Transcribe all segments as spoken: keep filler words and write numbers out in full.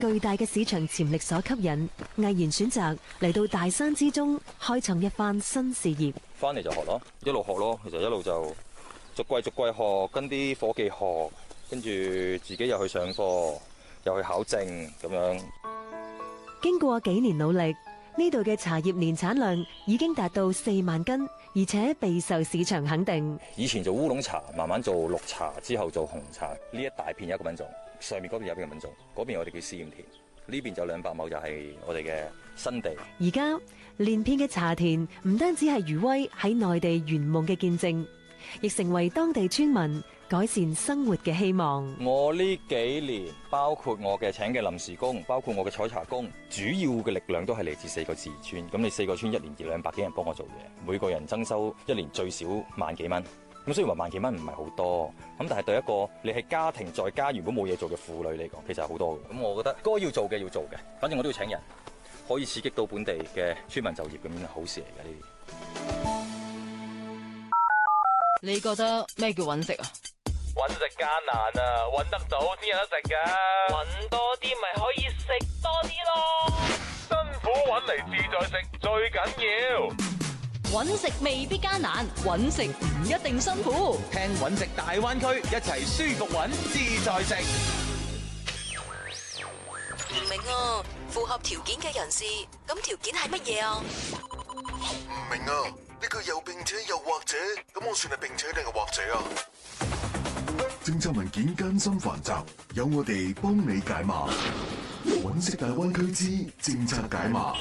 巨大嘅市場潛力所吸引，毅然選擇嚟到大山之中，開創一番新事業。 翻嚟就學咯，一路學咯，其實一路就逐季逐季學，跟啲伙計學，跟住自己又去上課，又去考證咁樣。 經過幾年努力，呢度嘅茶葉年產量已經達到四萬斤，而且備受市場肯定。 以前做烏龍茶，慢慢做綠茶，之後做紅茶，呢一大片有一個品種，上面嗰邊有一個品種，嗰邊我哋叫試驗田，呢邊就兩百畝就係我哋嘅新地。 而家連片嘅茶田唔單止係餘威喺內地圓夢嘅見證，亦成為當地村民改善生活嘅希望。 我呢幾年，包括我嘅請嘅臨時工，包括我嘅採茶工，主要嘅力量都係嚟自四個自然村。咁你四個村一年二兩百幾人幫我做嘢，每個人增收一年最少萬幾蚊。咁雖然話萬幾蚊唔係好多，咁但係對一個你係家庭在家原本冇嘢做嘅婦女嚟講，其實係好多嘅。咁我覺得該要做嘅要做嘅，反正我都要請人，可以刺激到本地嘅村民就業，咁樣係好事嚟嘅呢啲。 你覺得咩叫揾食啊？ 揾食艱難啊，揾得到先有得食噶。揾多啲咪可以食多啲咯。辛苦揾嚟自在食最緊要。 揾食未必艱難，揾食唔一定辛苦。 聽揾食大灣區，一齊舒服揾自在食。 唔明啊，符合條件嘅人士，咁條件係乜嘢啊？ 唔明啊，呢個又並且又或者，咁我算係並且定係或者啊？政策文件艱辛繁雜，有我哋幫你解碼。揾食大灣區之政策解碼。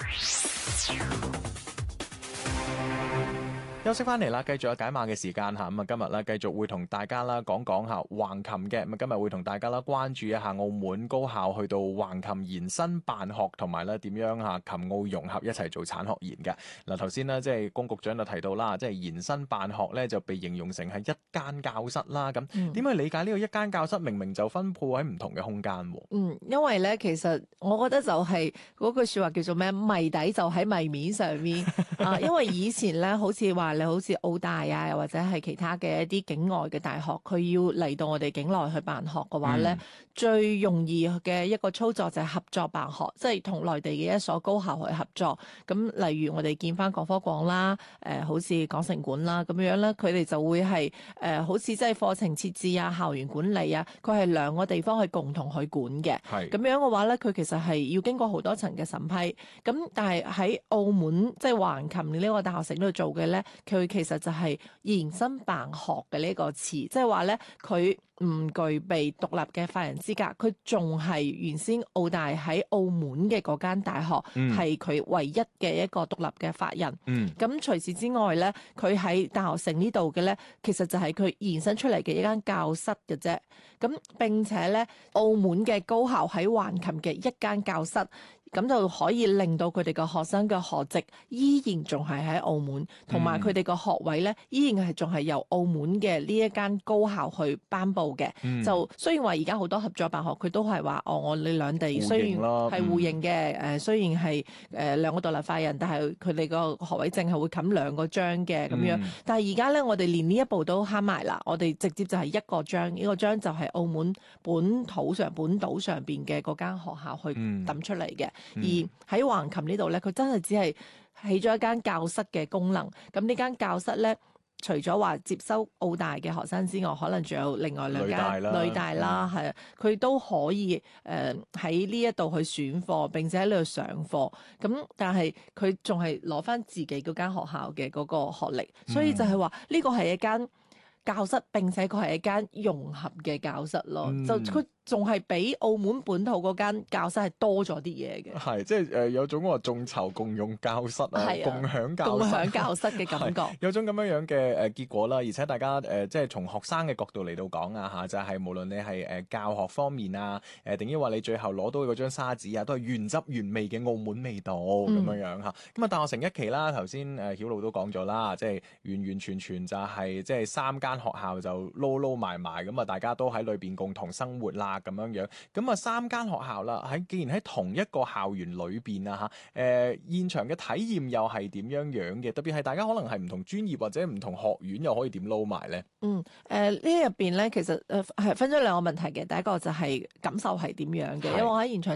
休息翻嚟啦，繼續有解碼嘅時間吓，咁啊今日咧繼續會同大家啦講講下橫琴嘅，咁啊今日會同大家啦關注一下澳門高校去到橫琴延伸辦學，同埋咧點樣吓琴澳融合一齊做產學研嘅。嗱頭先呢，即係龔局長就提到啦，即係延伸辦學咧就被形容成係一間教室啦，咁點去理解呢個一間教室明明就分布喺唔同嘅空間？ 嗯，因為咧其實我覺得就係嗰句說話叫做咩，謎底就喺謎面上面啊，因為以前咧好似話。你好似澳大啊，又或者係其他嘅一啲境外嘅大學，佢要嚟到我哋境內去辦學嘅話咧，嗯、最容易嘅一個操作就係合作辦學，即係同內地嘅一所高校去合作。咁例如我哋見翻廣科廣啦，誒、呃、好似廣城管啦咁樣咧，佢哋就會係誒、呃、好似即係課程設置啊、校園管理啊，佢係兩個地方去共同去管嘅。係咁樣嘅話咧，佢其實係要經過好多層嘅審批。咁但係喺澳門即係橫琴呢個大學城度做嘅咧。佢其實就係延伸辦學嘅呢個詞，即係話咧，佢唔具備獨立嘅法人資格，佢仲係原先澳大喺澳門嘅嗰間大學，係佢、嗯、唯一嘅一個獨立嘅法人。咁、嗯、除此之外咧，佢喺大學城呢度嘅咧，其實就係佢延伸出嚟嘅一間教室嘅啫。咁並且咧，澳門嘅高校喺橫琴嘅一間教室。咁就可以令到佢哋嘅學生嘅學籍依然仲係喺澳門，同埋佢哋嘅學位咧依然係仲係由澳門嘅呢一間高校去頒布嘅。嗯、就雖然話而家好多合作辦學，佢都係話哦，我哋兩地雖然係互認嘅，誒、嗯、雖然係誒兩個獨立法人，但係佢哋個學位證係會冚兩個章嘅咁樣。嗯、但係而家咧，我哋連呢一步都慳埋啦，我哋直接就係一個章，呢、這個章就係澳門本土上本島上邊嘅嗰間學校去揼出嚟嘅。嗯而喺橫琴呢度咧，佢真係只係起咗一間教室嘅功能。咁呢間教室咧，除咗話接收澳大嘅學生之外，可能仲有另外兩間女大啦，係啊，佢都可以誒喺呢一度去選課，並且喺呢度上課。咁但係佢仲係攞翻自己嗰間學校嘅嗰個學歷，所以就係話呢個係一間教室，並且佢係一間融合嘅教室咯。嗯、就佢。仲係比澳門本土嗰間教室係多咗啲嘢嘅，係即係誒有種話眾籌共用教室啊，啊共享教室共享教室嘅感覺，有種咁樣樣嘅誒結果啦。而且大家誒、呃、即係從學生嘅角度嚟到講啊嚇，就係、是、無論你係誒教學方面啊，誒定抑話你最後攞到嗰張沙紙啊，都係原汁原味嘅澳門味道咁、嗯、樣樣嚇。咁啊大學城一期啦，頭先誒曉露都講咗啦，即係完完全全就係、是、即係三間學校就撈撈埋埋咁啊，大家都喺裏邊共同生活啦。 啦咁樣樣。咁啊三間學校啦，喺既然喺同一個校園裏邊啊嚇，誒現場嘅體驗又係點樣樣嘅？特別係大家可能係唔同專業或者唔同學院，又可以點撈埋咧？ 嗯，誒呢入邊咧，其實誒係分咗兩個問題嘅。第一個就係感受係點樣嘅，因為我喺現場